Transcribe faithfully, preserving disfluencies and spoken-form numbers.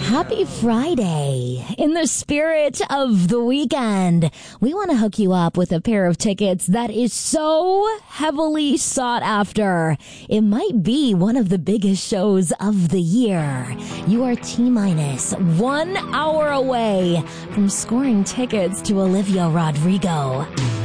Happy Friday. In the spirit of the weekend, we want to hook you up with a pair of tickets that is so heavily sought after. It might be one of the biggest shows of the year. You are T-minus one hour away from scoring tickets to Olivia Rodrigo.